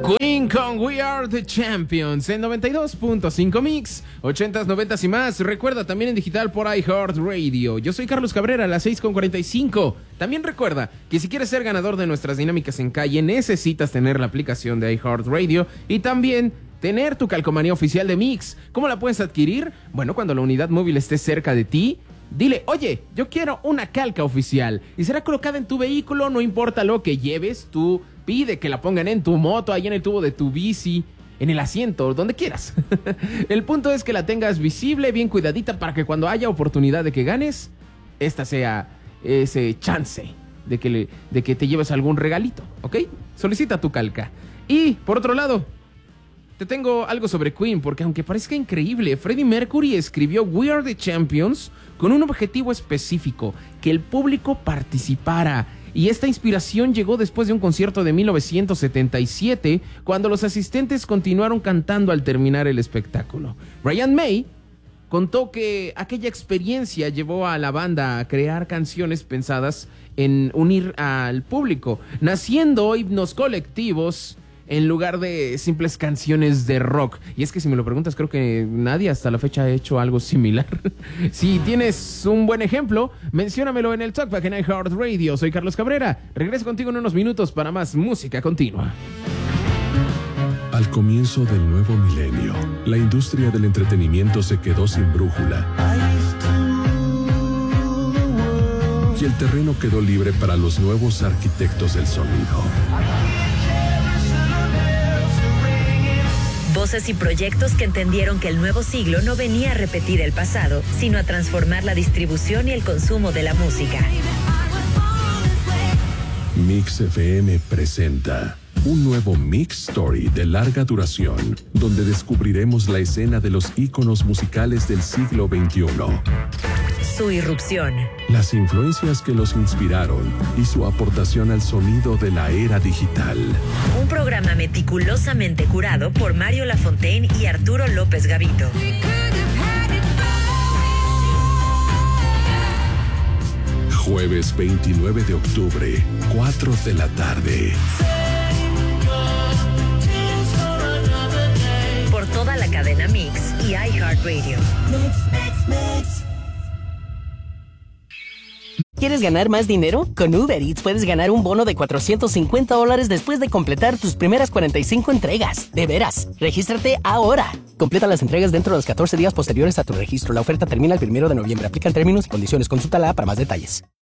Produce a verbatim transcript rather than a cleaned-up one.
Queen con We Are The Champions en noventa y dos punto cinco Mix, ochentas, noventas y más. Recuerda, también en digital por iHeartRadio. Yo soy Carlos Cabrera, a las seis con cuarenta y cinco. También recuerda que si quieres ser ganador de nuestras dinámicas en calle, necesitas tener la aplicación de iHeartRadio y también tener tu calcomanía oficial de Mix. ¿Cómo la puedes adquirir? Bueno, cuando la unidad móvil esté cerca de ti, dile, oye, yo quiero una calca oficial y será colocada en tu vehículo, no importa lo que lleves, tú pide que la pongan en tu moto, ahí en el tubo de tu bici, en el asiento, donde quieras. El punto es que la tengas visible, bien cuidadita, para que cuando haya oportunidad de que ganes, esta sea ese chance de que, le, de que te lleves algún regalito, ¿ok? Solicita tu calca. Y, por otro lado, te tengo algo sobre Queen, porque aunque parezca increíble, Freddie Mercury escribió We Are The Champions con un objetivo específico, que el público participara. Y esta inspiración llegó después de un concierto de mil novecientos setenta y siete, cuando los asistentes continuaron cantando al terminar el espectáculo. Brian May contó que aquella experiencia llevó a la banda a crear canciones pensadas en unir al público, naciendo himnos colectivos en lugar de simples canciones de rock. Y es que si me lo preguntas, creo que nadie hasta la fecha ha hecho algo similar. Si tienes un buen ejemplo, menciónamelo en el Talkback en iHeartRadio. Soy Carlos Cabrera. Regreso contigo en unos minutos para más música continua. Al comienzo del nuevo milenio, la industria del entretenimiento se quedó sin brújula. Y el terreno quedó libre para los nuevos arquitectos del sonido. Voces y proyectos que entendieron que el nuevo siglo no venía a repetir el pasado, sino a transformar la distribución y el consumo de la música. Mix F M presenta un nuevo Mix Story de larga duración, donde descubriremos la escena de los íconos musicales del siglo veintiuno. Su irrupción. Las influencias que los inspiraron y su aportación al sonido de la era digital. Un programa meticulosamente curado por Mario Lafontaine y Arturo López Gavito. Jueves veintinueve de octubre, cuatro de la tarde. Por toda la cadena Mix y iHeartRadio. Mix, mix, mix. ¿Quieres ganar más dinero? Con Uber Eats puedes ganar un bono de cuatrocientos cincuenta dólares después de completar tus primeras cuarenta y cinco entregas. ¡De veras! ¡Regístrate ahora! Completa las entregas dentro de los catorce días posteriores a tu registro. La oferta termina el primero de noviembre. Aplican términos y condiciones. Consulta la app para más detalles.